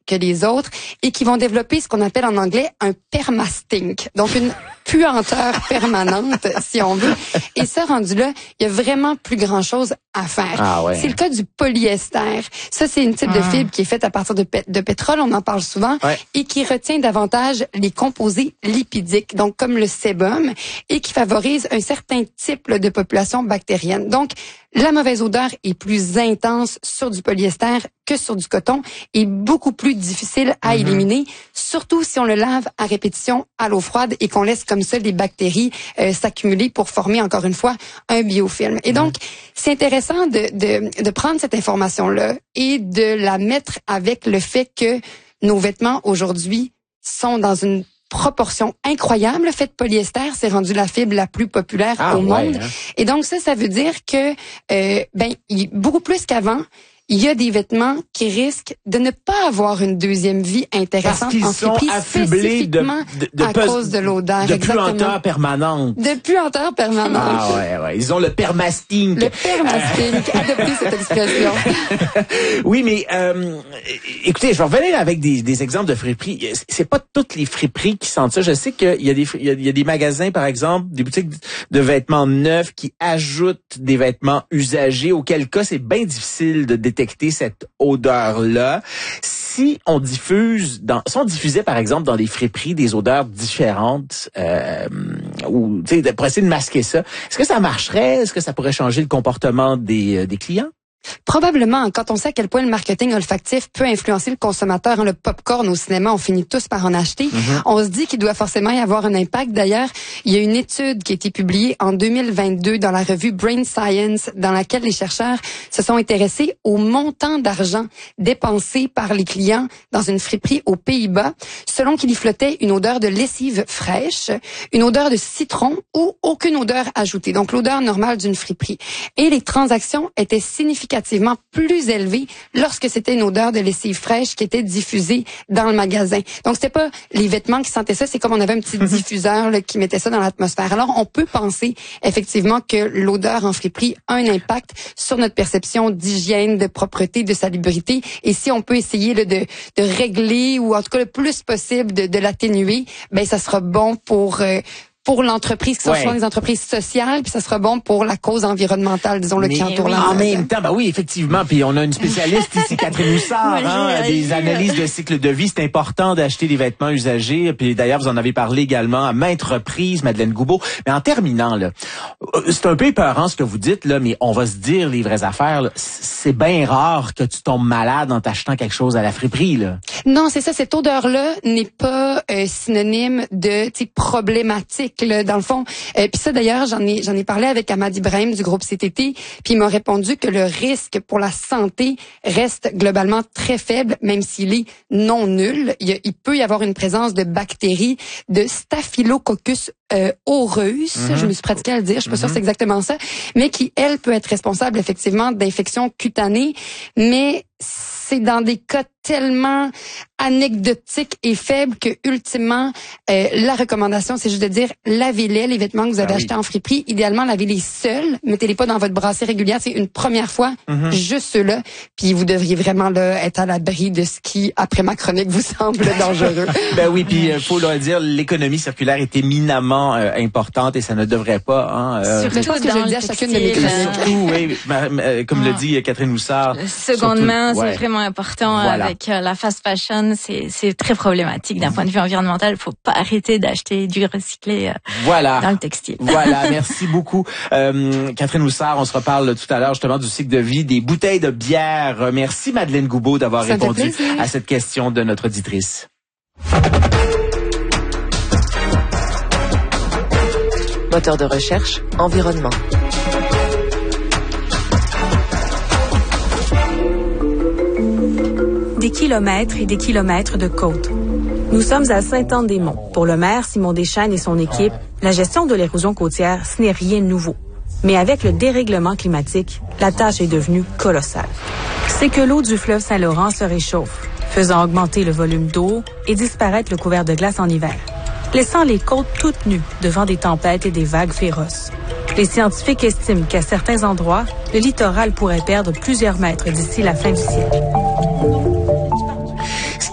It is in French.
que les autres et qui vont développer ce qu'on appelle en anglais un permastink. Donc, une puanteur permanente, si on veut. Et ça, rendu là, il y a vraiment plus grand-chose à faire. Ah ouais. C'est le cas du polyester. Ça, c'est une type de fibre qui est faite à partir de pétrole, on en parle souvent, et qui retient davantage les composés lipidiques, donc comme le sébum, et qui favorise un certain type de population bactérienne. Donc, la mauvaise odeur est plus intense sur du polyester que sur du coton et beaucoup plus difficile à éliminer, surtout si on le lave à répétition à l'eau froide et qu'on laisse comme ça les bactéries s'accumuler pour former encore une fois un biofilm. Et donc, c'est intéressant de prendre cette information-là et de la mettre avec le fait que nos vêtements aujourd'hui sont dans une proportion incroyable. Le fait de polyester, c'est rendu la fibre la plus populaire au monde. Hein? Et donc ça veut dire que beaucoup plus qu'avant, il y a des vêtements qui risquent de ne pas avoir une deuxième vie intéressante en friperie, spécifiquement à cause de l'odeur. De puanteur permanente. De puanteur permanente. Ah ouais. Ils ont le permastink. Le permastink. Adoptez cette expression. Oui, mais écoutez, je vais revenir avec des exemples de friperies. C'est pas toutes les friperies qui sentent ça. Je sais qu'il y a des magasins, par exemple, des boutiques de vêtements neufs qui ajoutent des vêtements usagés, auquel cas c'est bien difficile de détecter cette odeur-là. Si on diffusait par exemple dans les friperies des odeurs différentes, ou tu sais, pour essayer de masquer ça, est-ce que ça marcherait? Est-ce que ça pourrait changer le comportement des clients? Probablement, quand on sait à quel point le marketing olfactif peut influencer le consommateur. Le popcorn au cinéma, on finit tous par en acheter. On se dit qu'il doit forcément y avoir un impact. D'ailleurs, il y a une étude qui a été publiée en 2022 dans la revue Brain Science, dans laquelle les chercheurs se sont intéressés au montant d'argent dépensé par les clients dans une friperie aux Pays-Bas, selon qu'il y flottait une odeur de lessive fraîche, une odeur de citron ou aucune odeur ajoutée. Donc, l'odeur normale d'une friperie. Et les transactions étaient significativement plus élevée lorsque c'était une odeur de lessive fraîche qui était diffusée dans le magasin. Donc, c'était pas les vêtements qui sentaient ça, c'est comme on avait un petit diffuseur là, qui mettait ça dans l'atmosphère. Alors, on peut penser effectivement que l'odeur en friperie a un impact sur notre perception d'hygiène, de propreté, de salubrité. Et si on peut essayer là, de régler ou en tout cas le plus possible de l'atténuer, ben ça sera bon pour l'entreprise, que ce soit des entreprises sociales, puis ça sera bon pour la cause environnementale, disons, qui entoure la en même temps, oui, effectivement. Puis on a une spécialiste ici, Catherine Houssard, des analyses de cycle de vie. C'est important d'acheter des vêtements usagés. Puis d'ailleurs, vous en avez parlé également à maintes reprises, Madeleine Goubeau. Mais en terminant, là, c'est un peu épeurant ce que vous dites, là, mais on va se dire les vraies affaires. Là. C'est bien rare que tu tombes malade en t'achetant quelque chose à la friperie, là. Non, c'est ça. Cette odeur-là n'est pas synonyme de problématique. Là, dans le fond, puis ça d'ailleurs, j'en ai parlé avec Ahmad Ibrahim du groupe CTT, puis il m'a répondu que le risque pour la santé reste globalement très faible, même s'il est non nul. Il peut y avoir une présence de bactéries, de Staphylococcus aureus, je me suis pratiquée à le dire, je suis pas sûre que c'est exactement ça, mais qui, elle, peut être responsable effectivement d'infections cutanées, mais c'est dans des cas tellement anecdotiques et faibles que ultimement la recommandation c'est juste de dire lavez-les, les vêtements que vous avez achetés en friperie, idéalement lavez-les seuls, mettez-les pas dans votre brassière régulière, c'est une première fois, juste ceux-là, puis vous devriez vraiment là être à l'abri de ce qui après ma chronique vous semble dangereux. Ben oui, puis faut le dire, l'économie circulaire est éminemment importante et ça ne devrait pas surtout je pense que je le dis à chacune de mes chroniques. Surtout, oui, comme le dit Catherine Houssard. Seconde main, c'est vraiment important. Avec la fast fashion, c'est très problématique d'un point de vue environnemental. Il faut pas arrêter d'acheter du recyclé dans le textile. Voilà, merci beaucoup. Catherine Houssard, on se reparle tout à l'heure justement du cycle de vie des bouteilles de bière. Merci Madeleine Goubeau d'avoir répondu à cette question de notre auditrice. Moteur de recherche, environnement. Des kilomètres et des kilomètres de côte. Nous sommes à Sainte-Anne-des-Monts. Pour le maire Simon Deschênes et son équipe, la gestion de l'érosion côtière, ce n'est rien de nouveau. Mais avec le dérèglement climatique, la tâche est devenue colossale. C'est que l'eau du fleuve Saint-Laurent se réchauffe, faisant augmenter le volume d'eau et disparaître le couvert de glace en hiver, laissant les côtes toutes nues devant des tempêtes et des vagues féroces. Les scientifiques estiment qu'à certains endroits, le littoral pourrait perdre plusieurs mètres d'ici la fin du siècle.